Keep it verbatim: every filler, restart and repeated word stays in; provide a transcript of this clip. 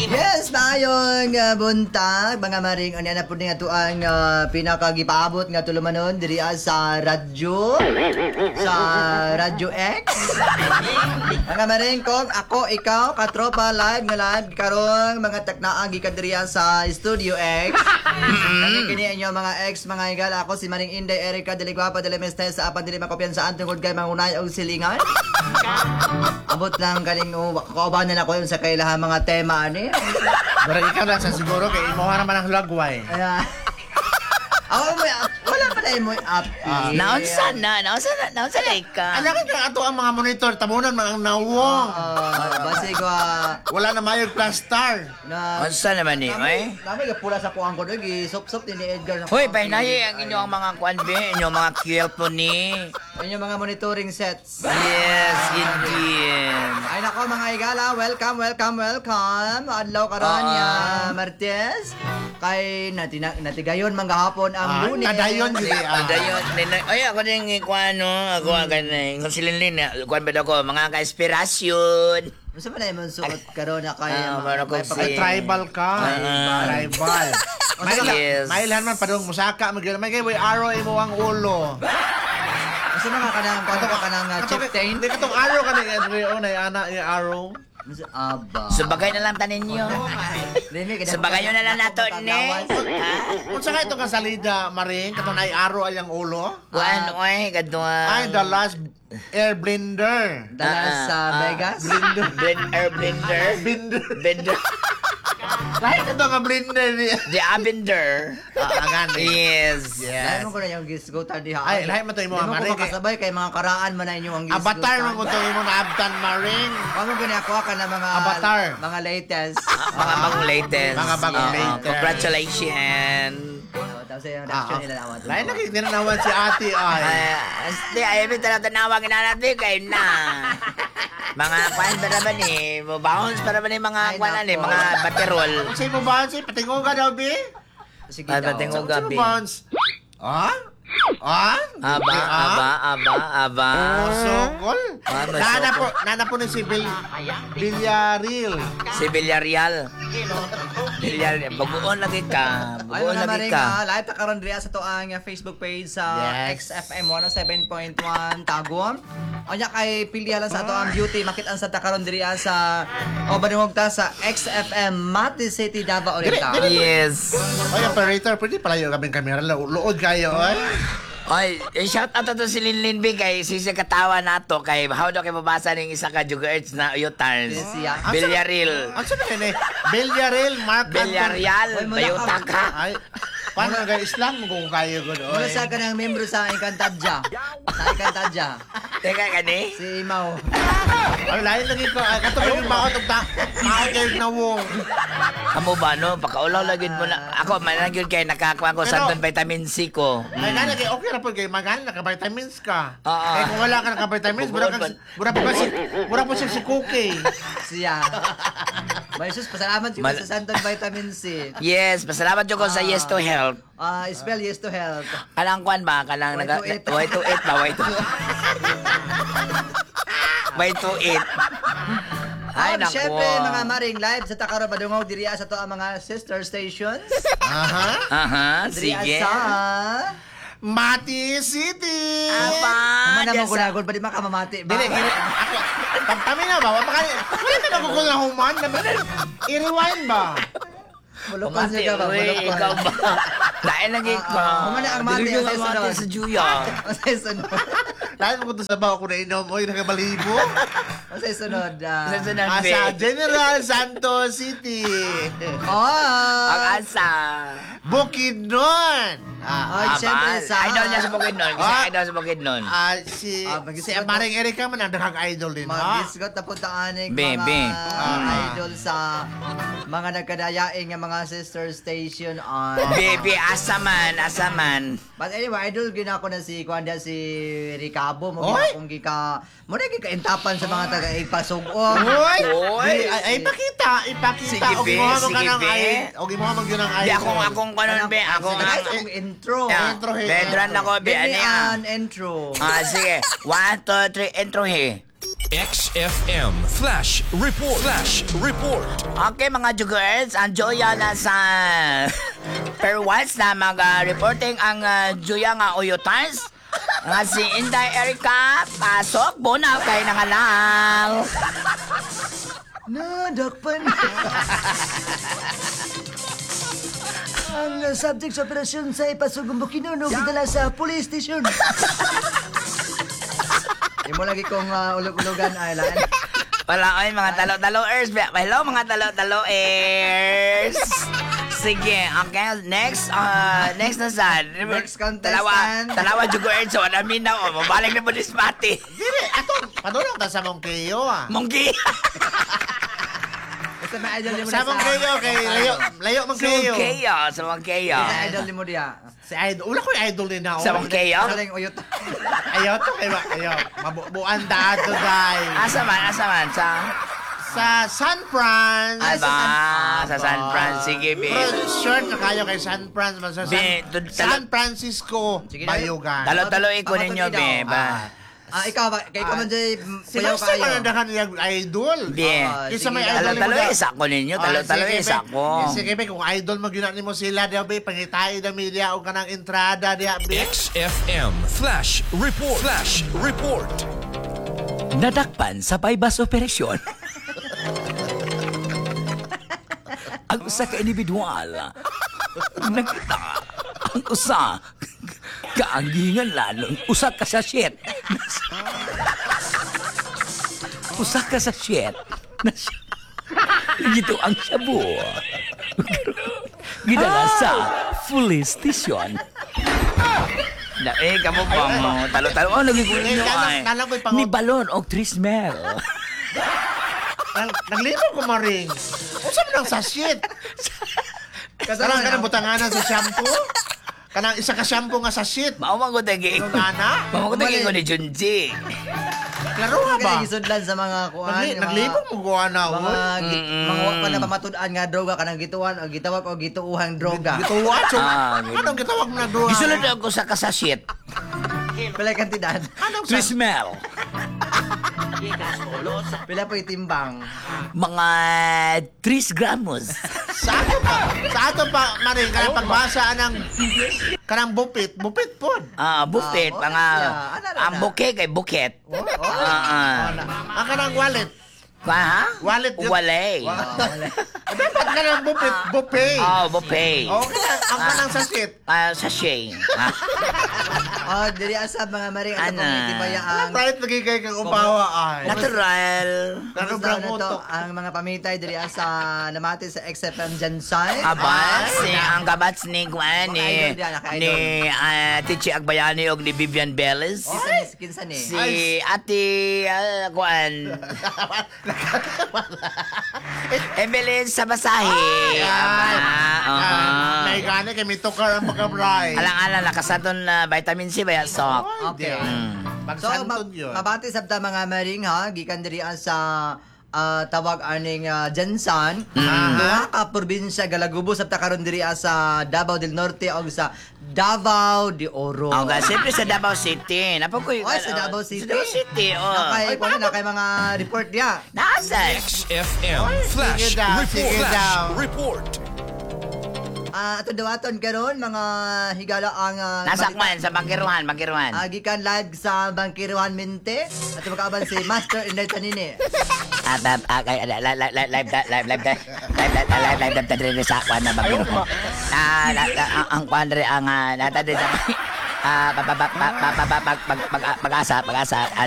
Yes, maayong uh, buntag mga maring ano na po nga to ang uh, pinakagipaabot nga tulumanon diri sa radyo sa Radyo X. Mga maring kong ako ikaw katropa live nga live karon mga taknaa gikan diri sa Studio X. Kani kini inyo mga X mga igal ako si Maring Inday Erica dili Guapa dili Mestes sa apan dili makopyan sa antong kay mga unay og silingan. Abot lang kaning uh, kauban na ko yun sa kailahan mga tema ani. Barang ikaw lang sa siguro kay imo naman ang lagway. Ayan. Ako mo, wala pa na mo up. Naunsa na, naunsa na, naunsa na ka. Ano ka ato ang mga monitor tabunan mga nawong. Ah, basi ko ah, Wala na mayo plastar. na Unsa naman ni, eh? Kami ka pula sa kuang ko dog, sop-sop ni Edgar. Hoy, pahinay ang inyong mga kwanbe, inyong mga kill po ni. Inyo mga monitoring sets. Yes, indeed. Ay nako mga igala, welcome, welcome, welcome. Adlaw karon Ah. ya Martes. Kay natina natigayon man gahapon ang Ah, Lunes. nadayon dili. ah. Dayon, ninay, ay ako din kuan no, ako ang kanay, kung silinlin na, kuan ba ako, mga ka-inspirasyon. Unsa man ay man suot karon na kay Ah, meron ko si- Ay, tribal ka. Ah. Tribal. Yes. Mailhan man padung musaka magyo may kay way arrow imo ang ulo. Unsa man ka kanang kanto ka kanang uh, chieftain? Hindi ka tong arrow ka ni Adrio na ana yung arrow. Unsa aba. Subagay na lang tanin nyo. Dili Subagay nyo na lang nato ni. Ha? Unsa kay to ka salida maring katong ay arrow ay ang ulo? Kuan, oy, kadwa. Ay the last air blender. Dalas sa Ah, ah, Vegas. Blender. Blend, air blender. Blender. Blender. Lahat ito nga blender ni. The Abender. Ah, gani. Yes. Lahat Yes. mo ko na yung gisgo tadi ha. Ay, lahat mo to imo Di mo maring ko makasabay kay mga karaan man na inyo ang gisgo. Avatar man ko to imo na abtan maring. Kamo gani ako ka na mga Avatar. mga latest. Mga bagong latest. Mga bagong Oo, latest. Congratulations. Oh, tapos yung reaction nila naman. Lahat na kinanawan si ate ay. Ay, hindi, ayaw mo talaga tanawagin na natin kayo na. Mga kwan para ba ni? Bounce para ba ni mga Ay, kwan ni? nako. Mga baterol. Sa imo ba si patingo ka daw bi? Sige Ay, daw. bating- Sa Gabi. mo bounce? Ah? Ah? Aba, aba, aba, aba. Sokol. Ah, may Nana sokol. po, nana po ni si Bil Villarreal. Si Villarreal. Villarreal. Baguon lagi ka. Ay, Baguon wala lagi maring ka. uh, live ta karon diri sa to ang uh, Facebook page sa Yes. X F M one oh seven point one Tagum. Onya kay pilya lang sa to ang beauty makit-an sa ta karon diri sa o banungog ta sa X F M Mati City Davao Oriental. Yes. Ay, operator, pwede pala yung kaming kamera. Lo- Luod kayo, ay. Oy, eh, shout out to si Linlin Bing kay si si katawa nato kay how daw kay mabasa ning isa ka Juga Earth na Uyotans. Yes, siya. Villarreal. Ang sabi kayo Villarreal, Mark Anton. Villarreal. Oy, mula Bayuta ka. ka. Ay, paano nga Islam kung kayo ko Wala doon? sa kanang membro sa Encantadja. Sa Encantadja. Teka kani. Si Mau. Ay, lain lagi ko. Ay, kato yung maot og ta. Maot kayo na wong. Amo ba no? Pakaulaw lagi mo na. Ako managyon kay nakakuha ko sa vitamin C ko. Ay, nga lagi, okay na po kayo. Magan, naka-vitamins ka. Oo. Eh, kung wala ka naka-vitamins, mura ka, mura pa ba si, mura po siya si Cookie. Siya. May sus, pasalamat yung Mal- sa Santon Vitamin C. Yes, pasalamat jud ko sa Yes to Health. Ah, spell yes to health. Kanang kwan ba? Kanang Y naga to eight. Y to eight ba? Y to Y to eight. Ay, Ay, naku. syempre, mga maring live sa Takaro Badungog, diriya sa to ang mga sister stations. Aha. Aha, Diriya sige. sa... Mati City. Apa? Mana mo Diyan sa- gunagol pa di makamamati ba? Dili, gini. Ako, pagtami na ba? Wala pa kayo. Wala ka nagkukul na human. I-rewind ba? Mulukon Umati, siya ka ba? uy, Mulukon. ikaw ba? Dahil lagi Ah, ka. ah, humana ang mati, Dili ang yung sunod. mati sa Juya. Masay sunod. Lahat mo ko sa bawa ko na inom. Uy, nakabalibo. Masay sunod. ah. Sa sunod, Asa be. General Santos City. Oh! Ang asa. Bukidnon. Ay, Aba, syempre sa... Idol niya sa bukid nun. Kasi Ah. idol sa bukid nun. Ah, si Ah, mag-isip si ako. Maring Erika man ang daghang idol din, ha? Magisgot na punta aning Be, mga be. Ah. idol sa mga nagkadayaing nga mga sister station on. Baby, asa man, asa man. But anyway, idol gina ko na si Kwanda si Ricabo mo Oy! gina kung gika mo na gika intapan sa mga taga ipasugong. Uy! Oy! Di, Ay, ay, ipakita, ipakita. Sige, Og be, mo mo sige, ka ng be. ay, og mo mo yun ang Di idol. akong akong kanon be, ako Ako nga. akong intro. Yeah. Intro, he. Bedran ako be, ano Give me yan? an intro. Ah, sige. One, two, three, intro he. X F M Flash Report. Flash Report. Okay mga Jugers, ang Joya na sa per once na mag-reporting ang uh, Joya nga Uyotans. Nga si Inday Erica, pasok, bunaw kay nangalang. Nadakpan. Ang uh, subject sa operasyon sa ipasugong Bukidnon gidala sa police station. Di mo lagi kong uh, ulog-ulogan, Aylan. Wala oy mga talo-taloers. Hello mga talo-taloers. Sige, okay. Next, uh, next na saan? Next contestant. Talawa, talawa Jugers. So, namin na, oh, mabaling na po ni Spati. Dili, ato, padulong ta sa Mongkeo ah. Mongki. Basta may idol ni mo Sa Mongkeo, kay Layo, Layo Mongkeo. Mongkeo. Sa Mongkeo. Sa idol ni mo diya. Si idol, ula ko yung idol din ako. Sa Mongkeo? Sa ring uyot. Ayaw to, kayo, ayaw. Mabubuan da to, guys. Asa man, asa man. Sa... Sa San Fran. Aba, sa San Fran. Sige, be. Pero short na kayo kay San Fran. Sa San, Be, dun- San Francisco, Sige na. Bayugan. Talo-talo ko ninyo, Ako to, be. Idaw. Ba? Ah, ikaw ba? Kay ka man jay Si payaw Master kayo. manandahan niya idol. Be. Ah, Isa sige. may idol Talo-talo mo da- isa ko ninyo. Ah, Talo-talo sige, isa be. ko. Sige, be, kung idol magyunan mo sila, diya, be, pangitay na media o kanang entrada, diya, be. X F M Flash Report. Flash Report. Nadakpan sa bypass operasyon. Ang usa ka individual nagkita ang usa kaanggingan lalong usa ka sachet usa ka sachet na siya gito ang shabu gidala sa police station na eh kamo ba mo talo-talo oh lagi ko Eh, ninyo kala- ay kala ko'y pangot- ni balon og trismel. Nag- Naglimo ko maring. Unsa man ang sachet? Kanang kanang butanganan sa shampoo? Kanang isa ka shampoo nga sachet. Mao man ko tagi. Ano na? Mao ko tagi ko ni Junji. Klaro nga ba? Kaya gisudlan sa mga kuan. Nagli- yung mga- Naglimo mo gawa na. Mga oy. gi- mga wa pa na pamatud-an nga droga kanang gituan o gitawag o gituuhang droga. Gituwa, so, Ah, anong gitawag mo na doon? Gisulod ako sa kasashit. Pila kantidad. Anong sa... Trismel. Pila po itimbang. Mga three gramos. Sa ato pa, sa ato pa, Maring, kanang pagbasa ng kanang bupit, bupit po. Ah, buffet. Ah, Mga, yeah. Ano, ano, ang ano? buke kay buket. Oh, Ah, ah. Ang kanang wallet. Pa, ha? Wallet yun. Walay. O, dapat kanang bupit, buffet. Oh, buffet. O, kanang, ang kanang sachet. Ah, sachet. Ah, Oh, diri asa mga maring ato Ana. pong itibayaan. Kahit lagi kayo kang upawa ay. natural. Kanang Kumusta na to bramoto. ang mga pamitay diri asa namati sa X F M Jansay. Abas, ni ang kabats ni Gwen, ni, Naka-idol diyan, naka-idol. ni ah, Tichi Agbayani og ni Vivian Bellis. Kinsa ni kinsa ni? Si Ate uh, Gwen. Evelyn sa basahe. Ay, Aba, oo. may gani kay mitukar ang pagkabray. Alang-alang nakasaton na vitamin C ba sok. Okay. Mm. So, ma- Pagsantod yun. mabati sabta mga maring ha, gikan diri sa ah, tawag aning uh, Jansan. Duha ka probinsya Galagubo sabta karon diri sa Davao del Norte o sa Davao de Oro. Oh, ga siyempre sa Davao City. Napa ko Oy, sa Davao City. Sa Davao City, oh. Nakay kuno na kay mga report dia. Nasa. X F M Flash sige daw, Report. sige Flash daw. Report. Ah, ato dawaton karon mga higala ang uh, Nasa kwan, sa Bangkiruhan, Bangkiruhan. gikan live sa Bangkiruan Mente at makaaban si Master Inday Tanini. At at at live live live live live live live live live live live live sa kwan na Bangkiruhan. Ah, ang kwan re ang natadid ah pag pag pag pag pag pag pag asa pag asa